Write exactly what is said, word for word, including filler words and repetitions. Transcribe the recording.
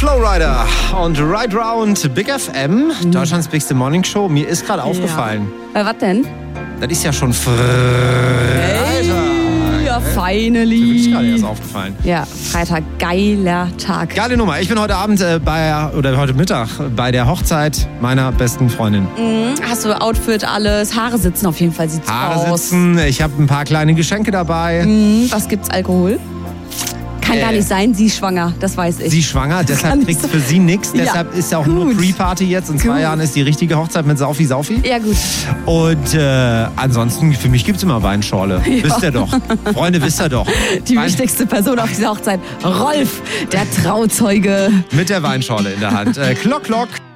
Flowrider und Ride Round Big F M, mhm. Deutschlands bigste Morning Show. Mir ist gerade ja. aufgefallen. Äh, was denn? Das ist ja schon Freitag. Hey, ja, finally. Das ist mir gerade erst aufgefallen. Ja, Freitag, geiler Tag. Geile Nummer. Ich bin heute Abend äh, bei, oder heute Mittag bei der Hochzeit meiner besten Freundin. Mhm. Hast du Outfit, alles? Haare sitzen auf jeden Fall, sieht's Haare aus. Haare sitzen, ich habe ein paar kleine Geschenke dabei. Mhm. Was gibt's, Alkohol? Kann gar nicht sein, sie ist schwanger, das weiß ich. Sie ist schwanger, deshalb kriegt es für sie nichts. Ja. Deshalb ist ja auch gut. Nur Pre-Party jetzt. In zwei gut. Jahren ist die richtige Hochzeit mit Saufi Saufi. Ja, gut. Und äh, ansonsten, für mich gibt es immer Weinschorle. Ja. Wisst ihr doch. Freunde, wisst ihr doch. Die Wein- wichtigste Person auf dieser Hochzeit, Rolf, der Trauzeuge. Mit der Weinschorle in der Hand. Äh, Klock, Klock.